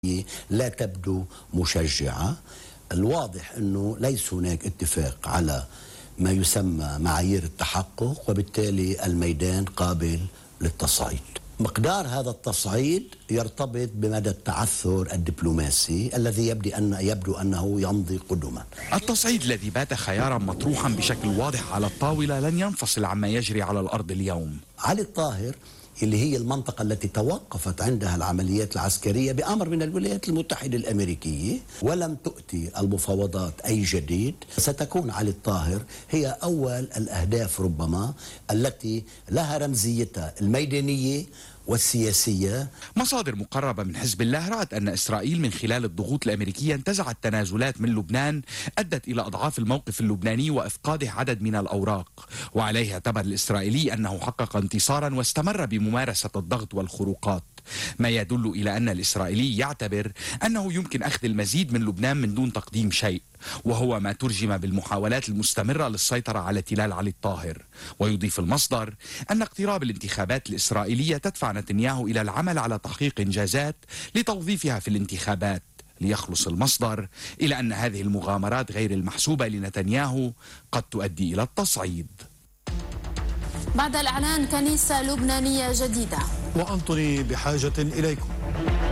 لا تبدو مشجعة. الواضح أنه ليس هناك اتفاق على ما يسمى معايير التحقق، وبالتالي الميدان قابل للتصعيد. مقدار هذا التصعيد يرتبط بمدى التعثر الدبلوماسي الذي يبدو أنه يمضي قدما. التصعيد الذي بات خيارا مطروحا بشكل واضح على الطاولة لن ينفصل عما يجري على الأرض اليوم. علي الطاهر اللي هي المنطقة التي توقفت عندها العمليات العسكرية بأمر من الولايات المتحدة الأمريكية ولم تؤتي المفاوضات أي جديد، ستكون علي الطاهر هي أول الأهداف ربما التي لها رمزيتها الميدانية والسياسية. مصادر مقربة من حزب الله رأت أن إسرائيل من خلال الضغوط الأمريكية انتزعت تنازلات من لبنان أدت إلى أضعاف الموقف اللبناني وإفقاده عدد من الأوراق، وعليه اعتبر الإسرائيلي أنه حقق انتصارا واستمر بممارسة الضغط والخروقات، ما يدل إلى أن الإسرائيلي يعتبر أنه يمكن أخذ المزيد من لبنان من دون تقديم شيء، وهو ما ترجم بالمحاولات المستمرة للسيطرة على تلال علي الطاهر. ويضيف المصدر أن اقتراب الانتخابات الإسرائيلية تدفع نتنياهو إلى العمل على تحقيق إنجازات لتوظيفها في الانتخابات. ليخلص المصدر إلى أن هذه المغامرات غير المحسوبة لنتنياهو قد تؤدي إلى التصعيد. بعد الإعلان كنيسة لبنانية جديدة. وأنطوني بحاجة إليكم.